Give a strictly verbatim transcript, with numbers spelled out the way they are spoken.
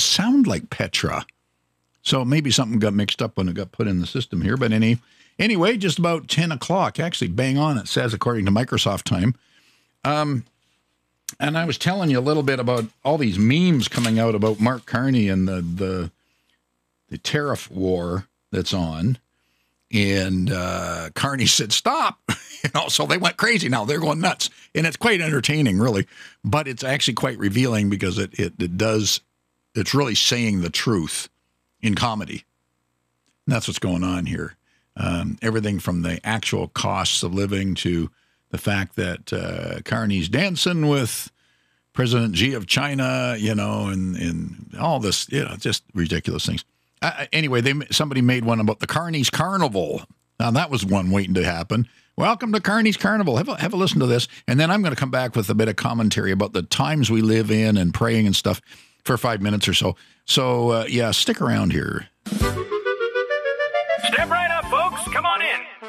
sound like Petra. So maybe something got mixed up when it got put in the system here. But any, anyway, just about ten o'clock, actually bang on, it says, according to Microsoft time. Um, and I was telling you a little bit about all these memes coming out about Mark Carney and the the, the tariff war that's on. And uh, Carney said, stop. You know, so they went crazy now. They're going nuts. And it's quite entertaining, really. But it's actually quite revealing because it, it, it does, it's really saying the truth in comedy. And that's what's going on here. Um, everything from the actual costs of living to the fact that uh, Carney's dancing with President Xi of China, you know, and, and all this, you know, just ridiculous things. Uh, anyway, they somebody made one about the Carney's Carnival. Now, that was one waiting to happen. Welcome to Carney's Carnival. Have a, have a listen to this. And then I'm going to come back with a bit of commentary about the times we live in and praying and stuff for five minutes or so. So, uh, yeah, stick around here. Step right up, folks. Come on in.